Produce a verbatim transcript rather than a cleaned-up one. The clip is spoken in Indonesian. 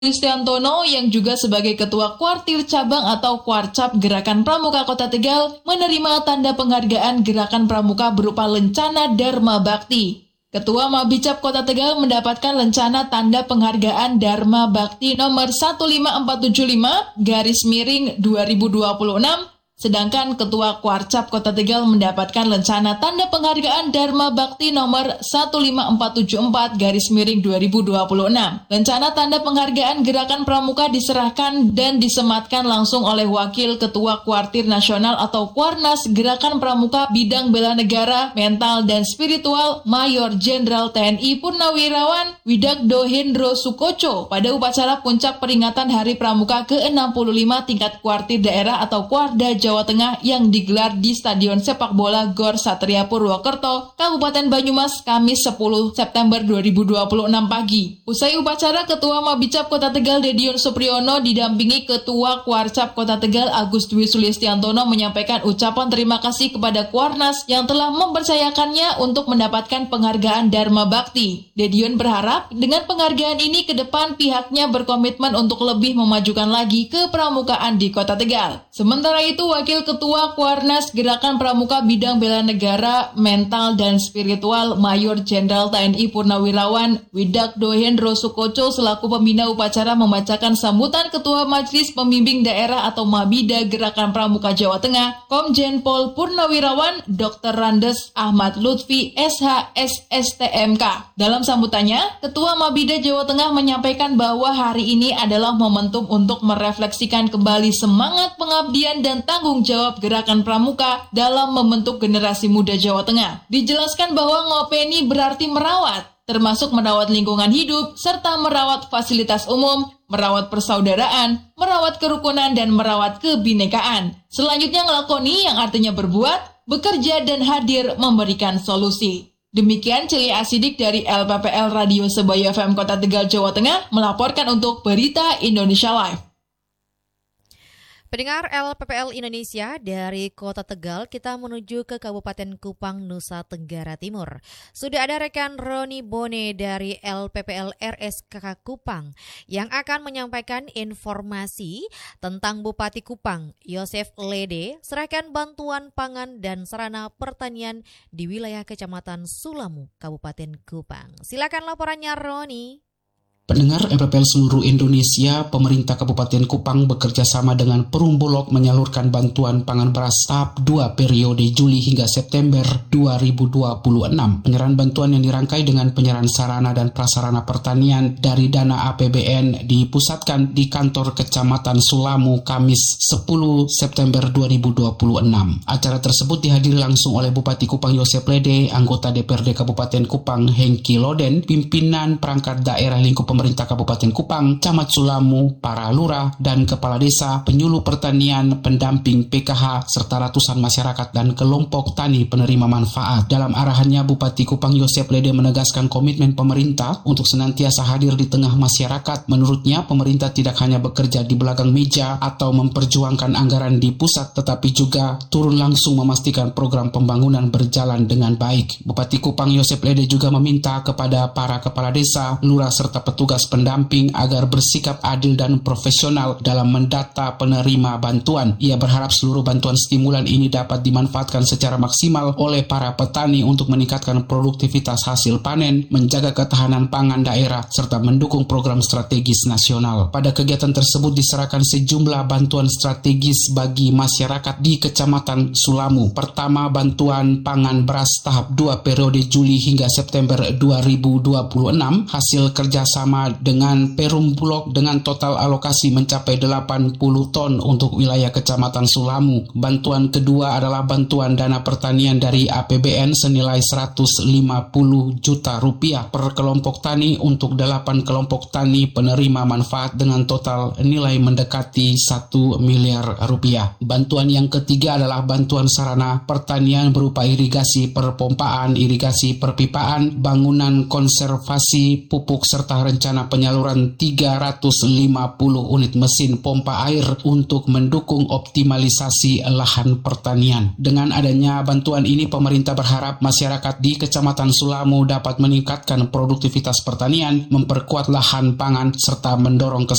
Yustiantono yang juga sebagai Ketua Kuartir Cabang atau Kuarcap Gerakan Pramuka Kota Tegal menerima tanda penghargaan Gerakan Pramuka berupa lencana Dharma Bakti. Ketua Mabicap Kota Tegal mendapatkan lencana tanda penghargaan Dharma Bakti nomor satu lima empat tujuh lima garis miring dua ribu dua puluh enam. Sedangkan Ketua Kuarcap Kota Tegal mendapatkan lencana tanda penghargaan Dharma Bakti nomor satu lima empat tujuh empat garis miring dua ribu dua puluh enam. Lencana tanda penghargaan Gerakan Pramuka diserahkan dan disematkan langsung oleh Wakil Ketua Kuartir Nasional atau Kuarnas Gerakan Pramuka Bidang Bela Negara, Mental, dan Spiritual Mayor Jenderal T N I Purnawirawan Widakdo Hendro Sukoco pada upacara puncak peringatan Hari Pramuka ke enam puluh lima tingkat Kuartir Daerah atau Kuarda Jawa Tengah yang digelar di Stadion Sepak Bola Gor Satria Purwokerto, Kabupaten Banyumas, Kamis sepuluh September dua ribu dua puluh enam pagi. Usai upacara, Ketua Mabicap Kota Tegal Dedion Supriyono didampingi Ketua Kuarcap Kota Tegal Agus Dwi Sulistiantono menyampaikan ucapan terima kasih kepada Kuarnas yang telah mempercayakannya untuk mendapatkan penghargaan Dharma Bakti. Dedion berharap dengan penghargaan ini ke depan pihaknya berkomitmen untuk lebih memajukan lagi kepramukaan di Kota Tegal. Sementara itu, Wakil Ketua Kuarnas Gerakan Pramuka Bidang Bela Negara, Mental, dan Spiritual Mayor Jenderal T N I Purnawirawan Widakdo Hendro Sukoco selaku pembina upacara membacakan sambutan Ketua Majelis Pembimbing Daerah atau Mabida Gerakan Pramuka Jawa Tengah, Komjen Pol Purnawirawan Doktor Randes Ahmad Lutfi S H S S T M K. Dalam sambutannya, Ketua Mabida Jawa Tengah menyampaikan bahwa hari ini adalah momentum untuk merefleksikan kembali semangat pengabdian dan tanggung jawab Gerakan Pramuka dalam membentuk generasi muda Jawa Tengah. Dijelaskan bahwa ngopeni berarti merawat, termasuk merawat lingkungan hidup, serta merawat fasilitas umum, merawat persaudaraan, merawat kerukunan, dan merawat kebinekaan. Selanjutnya ngelakoni yang artinya berbuat, bekerja, dan hadir memberikan solusi. Demikian Celia Asidik dari L P P L Radio Sebaya F M Kota Tegal, Jawa Tengah melaporkan untuk Berita Indonesia Live. Pendengar L P P L Indonesia dari Kota Tegal, kita menuju ke Kabupaten Kupang, Nusa Tenggara Timur. Sudah ada rekan Roni Bone dari L P P L R S K K Kupang yang akan menyampaikan informasi tentang Bupati Kupang, Yosef Lede, serahkan bantuan pangan dan sarana pertanian di wilayah Kecamatan Sulamu, Kabupaten Kupang. Silakan laporannya, Roni. Pendengar L P P L seluruh Indonesia, pemerintah Kabupaten Kupang bekerja sama dengan Perum Bulog menyalurkan bantuan pangan beras tahap dua periode Juli hingga September dua ribu dua puluh enam. Penyerahan bantuan yang dirangkai dengan penyerahan sarana dan prasarana pertanian dari dana A P B N dipusatkan di kantor Kecamatan Sulamu Kamis sepuluh September dua ribu dua puluh enam. Acara tersebut dihadiri langsung oleh Bupati Kupang Yosef Lede, anggota D P R D Kabupaten Kupang Hengki Loden, pimpinan perangkat daerah lingkup pemerintah Kabupaten Kupang, Camat Sulamu, para lurah dan kepala desa, penyuluh pertanian, pendamping P K H, serta ratusan masyarakat dan kelompok tani penerima manfaat. Dalam arahannya, Bupati Kupang Yosef Lede menegaskan komitmen pemerintah untuk senantiasa hadir di tengah masyarakat. Menurutnya, pemerintah tidak hanya bekerja di belakang meja atau memperjuangkan anggaran di pusat, tetapi juga turun langsung memastikan program pembangunan berjalan dengan baik. Bupati Kupang Yosef Lede juga meminta kepada para kepala desa, lurah, serta petugas tugas pendamping agar bersikap adil dan profesional dalam mendata penerima bantuan. Ia berharap seluruh bantuan stimulan ini dapat dimanfaatkan secara maksimal oleh para petani untuk meningkatkan produktivitas hasil panen, menjaga ketahanan pangan daerah, serta mendukung program strategis nasional. Pada kegiatan tersebut diserahkan sejumlah bantuan strategis bagi masyarakat di Kecamatan Sulamu. Pertama, bantuan pangan beras tahap dua periode Juli hingga September dua ribu dua puluh enam, hasil kerjasama dengan Perum Bulog dengan total alokasi mencapai delapan puluh ton untuk wilayah Kecamatan Sulamu. Bantuan kedua adalah bantuan dana pertanian dari A P B N senilai seratus lima puluh juta rupiah per kelompok tani untuk delapan kelompok tani penerima manfaat dengan total nilai mendekati satu miliar rupiah. Bantuan yang ketiga adalah bantuan sarana pertanian berupa irigasi perpompaan, irigasi perpipaan, bangunan konservasi pupuk serta rencana berencana penyaluran tiga ratus lima puluh unit mesin pompa air untuk mendukung optimalisasi lahan pertanian. Dengan adanya bantuan ini, pemerintah berharap masyarakat di Kecamatan Sulamo dapat meningkatkan produktivitas pertanian, memperkuat lahan pangan, serta mendorong